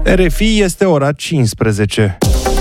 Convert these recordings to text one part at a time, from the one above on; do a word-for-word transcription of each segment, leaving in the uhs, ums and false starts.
R F I, este ora cincisprezece.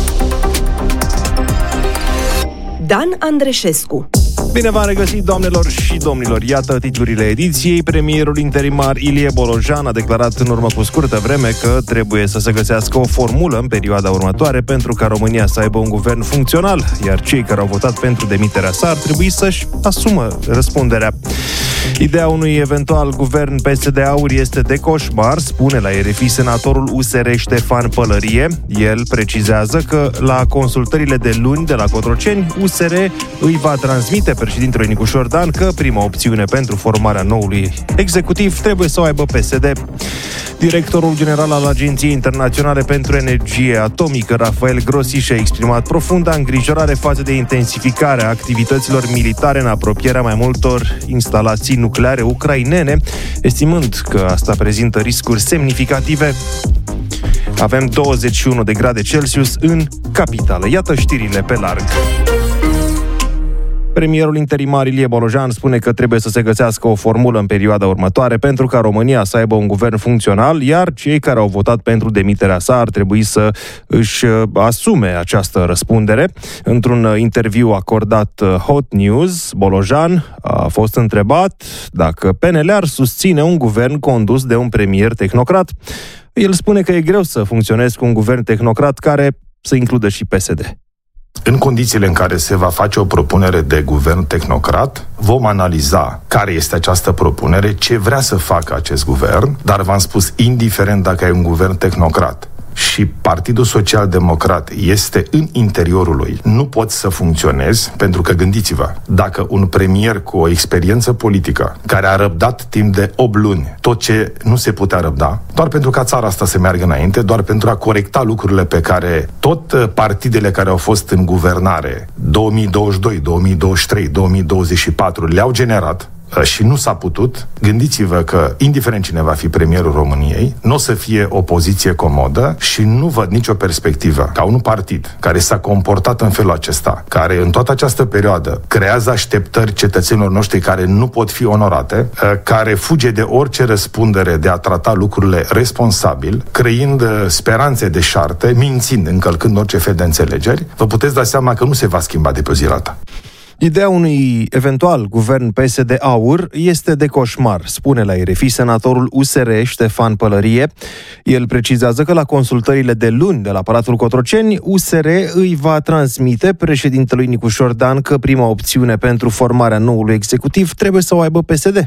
Dan Andreșescu. Bine v-am regăsit, doamnelor și domnilor. Iată titlurile ediției. Premierul interimar Ilie Bolojan a declarat în urmă cu scurtă vreme că trebuie să se găsească o formulă în perioada următoare pentru ca România să aibă un guvern funcțional, iar cei care au votat pentru demiterea sa ar trebui să-și asumă răspunderea. Ideea unui eventual guvern P S D-Aur este de coșmar, spune la R F I senatorul U S R Ștefan Pălărie. El precizează că la consultările de luni de la Cotroceni, U S R îi va transmite președintelui Nicu Șordan că prima opțiune pentru formarea noului executiv trebuie să o aibă P S D. Directorul general al Agenției Internaționale pentru Energie Atomică, Rafael Grossi, și-a exprimat profunda îngrijorare față de intensificarea activităților militare în apropierea mai multor instalații nucleare ucrainene, estimând că asta prezintă riscuri semnificative. Avem douăzeci și unu de grade Celsius în capitală. Iată știrile pe larg. Premierul interimar Ilie Bolojan spune că trebuie să se găsească o formulă în perioada următoare pentru ca România să aibă un guvern funcțional, iar cei care au votat pentru demiterea sa ar trebui să își asume această răspundere. Într-un interviu acordat Hot News, Bolojan a fost întrebat dacă P N L ar susține un guvern condus de un premier tehnocrat. El spune că e greu să funcționezi cu un guvern tehnocrat care să includă și P S D. În condițiile în care se va face o propunere de guvern tehnocrat, vom analiza care este această propunere, ce vrea să facă acest guvern, dar v-am spus, indiferent dacă ai un guvern tehnocrat și Partidul Social Democrat este în interiorul lui, nu poți să funcționezi, pentru că gândiți-vă, dacă un premier cu o experiență politică, care a răbdat timp de opt luni tot ce nu se putea răbda, doar pentru ca țara asta să meargă înainte, doar pentru a corecta lucrurile pe care tot partidele care au fost în guvernare două mii douăzeci și doi, două mii douăzeci și trei, două mii douăzeci și patru le-au generat și nu s-a putut, gândiți-vă că, indiferent cine va fi premierul României, nu o să fie o poziție comodă și nu văd nicio perspectivă ca un partid care s-a comportat în felul acesta, care în toată această perioadă creează așteptări cetățenilor noștri care nu pot fi onorate, care fuge de orice răspundere de a trata lucrurile responsabil, creând speranțe deșarte, mințind, încălcând orice fel de înțelegeri, vă puteți da seama că nu se va schimba de pe o zi la alta. Ideea unui eventual guvern P S D-Aur este de coșmar, spune la R F I senatorul U S R Ștefan Pălărie. El precizează că la consultările de luni de la Palatul Cotroceni, U S R îi va transmite președintelui Nicu Șordan că prima opțiune pentru formarea noului executiv trebuie să o aibă P S D.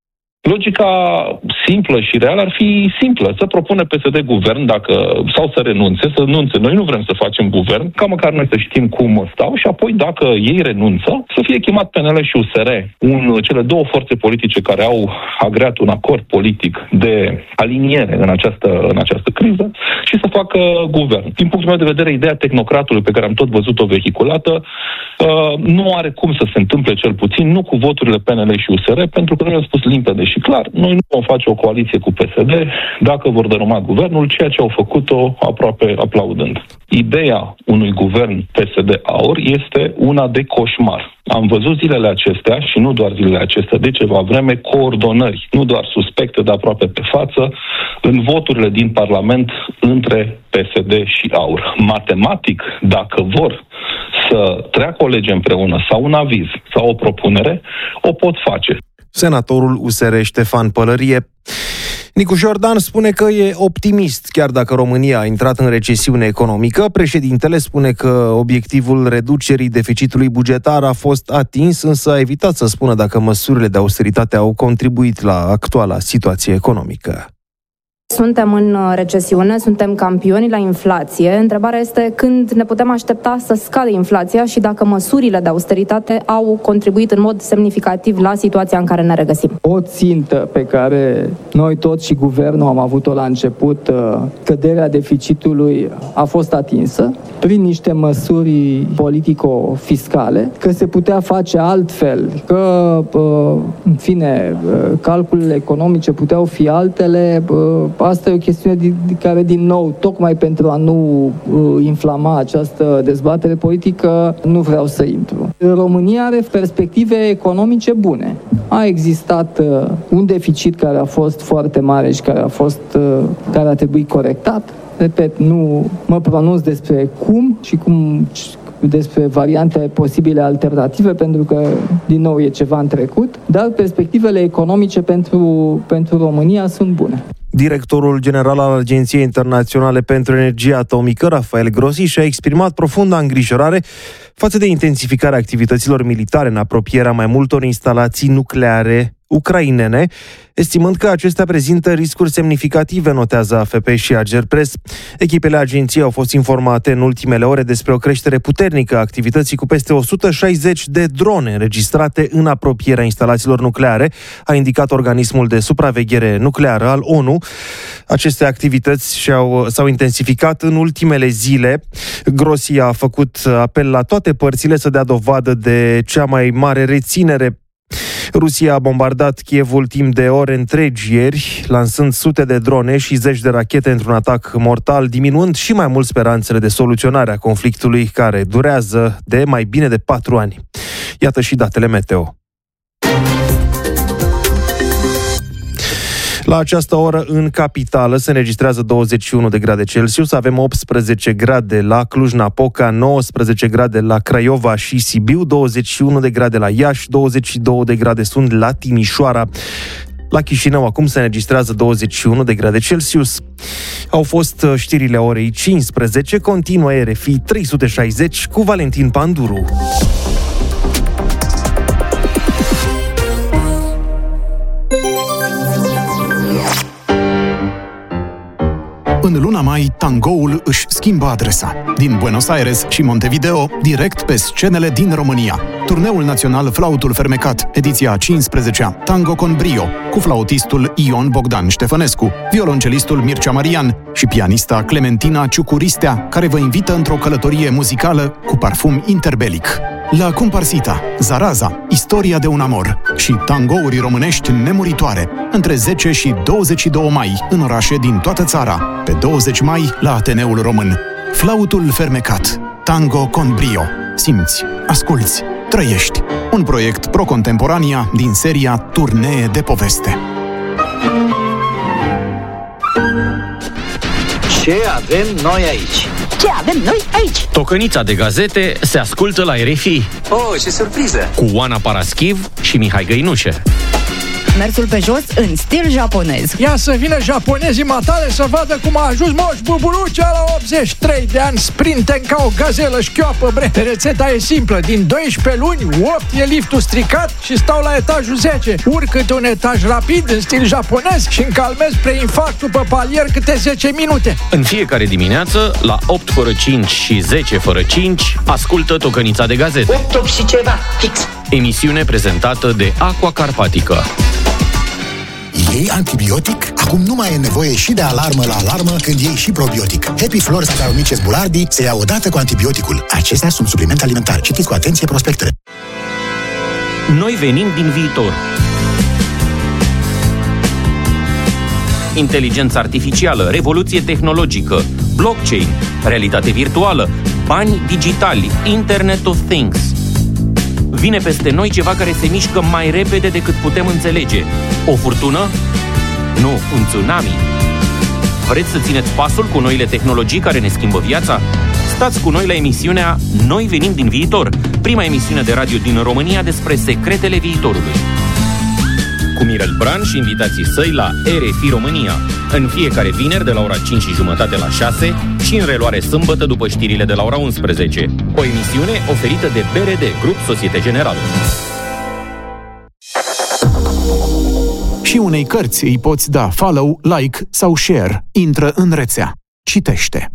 Logica simplă și reală ar fi simplă. Să propune P S D guvern dacă, sau să renunțe, să renunțe. Noi nu vrem să facem guvern, ca măcar noi să știm cum stau și apoi dacă ei renunță, să fie chemat P N L și U S R, un, cele două forțe politice care au agreat un acord politic de aliniere în această, în această criză și să facă guvern. Din punctul meu de vedere, ideea tehnocratului pe care am tot văzut-o vehiculată nu are cum să se întâmple, cel puțin, nu cu voturile P N L și U S R, pentru că noi am spus limpede și clar, noi nu vom face o coaliție cu P S D dacă vor dărâma guvernul, ceea ce au făcut-o aproape aplaudând. Ideea unui guvern P S D-Aur este una de coșmar. Am văzut zilele acestea, și nu doar zilele acestea, de ceva vreme, coordonări, nu doar suspecte, dar aproape pe față, în voturile din Parlament între P S D și Aur. Matematic, dacă vor să treacă o lege împreună sau un aviz sau o propunere, o pot face. Senatorul U S R Ștefan Pălărie. Nicu Șordan spune că e optimist, chiar dacă România a intrat în recesiune economică. Președintele spune că obiectivul reducerii deficitului bugetar a fost atins, însă a evitat să spună dacă măsurile de austeritate au contribuit la actuala situație economică. Suntem în recesiune, suntem campioni la inflație. Întrebarea este când ne putem aștepta să scadă inflația și dacă măsurile de austeritate au contribuit în mod semnificativ la situația în care ne regăsim. O țintă pe care noi toți și guvernul am avut-o la început, căderea deficitului, a fost atinsă prin niște măsuri politico-fiscale, că se putea face altfel, că, în fine, calculele economice puteau fi altele. Asta e o chestiune de care, din nou, tocmai pentru a nu uh, inflama această dezbatere politică, nu vreau să intru. România are perspective economice bune. A existat uh, un deficit care a fost foarte mare și care a fost uh, care a trebuit corectat. Repet, nu mă pronunț despre cum și cum despre variante posibile alternative, pentru că, din nou, e ceva în trecut, dar perspectivele economice pentru, pentru România sunt bune. Directorul general al Agenției Internaționale pentru Energie Atomică, Rafael Grossi, și-a exprimat profunda îngrijorare față de intensificarea activităților militare în apropierea mai multor instalații nucleare ucrainene, estimând că acestea prezintă riscuri semnificative, notează A F P și Agerpres. Echipele agenției au fost informate în ultimele ore despre o creștere puternică a activității cu peste o sută șaizeci de drone înregistrate în apropierea instalațiilor nucleare, a indicat organismul de supraveghere nucleară al O N U. Aceste activități și-au, s-au intensificat în ultimele zile. Grossi a făcut apel la toate părțile să dea dovadă de cea mai mare reținere. Rusia a bombardat Kievul timp de ore întregi ieri, lansând sute de drone și zeci de rachete într-un atac mortal, diminuând și mai mult speranțele de soluționare a conflictului, care durează de mai bine de patru ani. Iată și datele meteo. La această oră, în capitală, se înregistrează douăzeci și unu de grade Celsius, avem optsprezece grade la Cluj-Napoca, nouăsprezece grade la Craiova și Sibiu, douăzeci și unu de grade la Iași, douăzeci și două de grade sunt la Timișoara. La Chișinău acum se înregistrează douăzeci și unu de grade Celsius. Au fost știrile orei cincisprezece, continuă R F I trei sute șaizeci cu Valentin Panduru. În luna mai, tangoul își schimbă adresa. Din Buenos Aires și Montevideo, direct pe scenele din România. Turneul național Flautul Fermecat, ediția a cincisprezecea, Tango con Brio, cu flautistul Ion Bogdan Ștefănescu, violoncelistul Mircea Marian și pianista Clementina Ciucuristea, care vă invită într-o călătorie muzicală cu parfum interbelic. La Comparsita, Zaraza, Istoria de un amor și tangouri românești nemuritoare, între zece și douăzeci și doi mai, în orașe din toată țara. Pe douăzeci mai, la Ateneul Român. Flautul Fermecat, Tango con Brio. Simți, asculți, trăiești. Un proiect Pro-Contemporania din seria Turnee de poveste. Ce avem noi aici? Ce avem noi aici? Tocănița de gazete se ascultă la R F I. Oh, ce surpriză! Cu Oana Paraschiv și Mihai Găinușe. Mersul pe jos în stil japonez. Ia să vină japonezii matale să vadă cum a ajuns Moș Buburucea la optzeci și trei de ani, sprinten ca o gazelă șchioapă, bre. Rețeta e simplă, din doisprezece luni, opt e liftul stricat și stau la etajul zece. Urcă-te un etaj rapid în stil japonez și încalmez preinfarct după palier câte zece minute. În fiecare dimineață, la opt fără cinci și zece fără cinci, ascultă Tocănița de gazete. opt și ceva, fix. Emisiune prezentată de Aqua Carpatica. Iei antibiotic? Acum nu mai e nevoie și de alarmă la alarmă când iei și probiotic. Happy Flora Saccharomyces boulardii se ia odată cu antibioticul. Acestea sunt suplimente alimentare. Citiți cu atenție prospectele. Noi venim din viitor. Inteligență artificială, revoluție tehnologică, blockchain, realitate virtuală, bani digitali, Internet of Things. Vine peste noi ceva care se mișcă mai repede decât putem înțelege. O furtună? Nu, un tsunami. Vreți să țineți pasul cu noile tehnologii care ne schimbă viața? Stați cu noi la emisiunea Noi venim din viitor, prima emisiune de radio din România despre secretele viitorului. Cu Mirel Bran și invitații săi la R F I România, în fiecare vineri de la ora cinci și jumătate la șase și în reluare sâmbătă după știrile de la ora unsprezece. O emisiune oferită de B R D, Grup Societe Generală. Și unei cărți îi poți da follow, like sau share. Intră în rețea. Citește.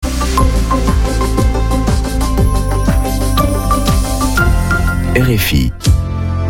R F I